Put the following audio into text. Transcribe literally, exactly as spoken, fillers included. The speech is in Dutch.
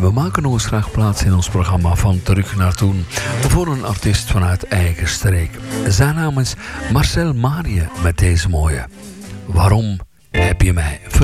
we maken ons graag plaats in ons programma van Terug naar Toen voor een artiest vanuit eigen streek. Zijn naam is Marcel Marië met deze mooie Waarom heb je mij verlaten?